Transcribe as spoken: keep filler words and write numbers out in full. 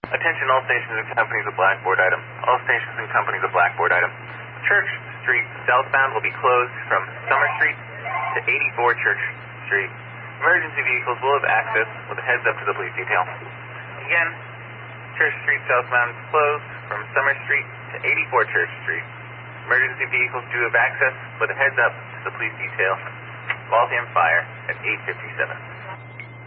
Attention all stations and companies with blackboard item. All stations and companies with blackboard item. Church Street southbound will be closed from Summer Street to eighty-four Church Street. Emergency vehicles will have access with a heads up to the police detail. Again, Church Street southbound is closed from Summer Street to eighty-four Church Street. Emergency vehicles do have access with a heads up to the police detail. Waltham Fire at eight fifty-seven.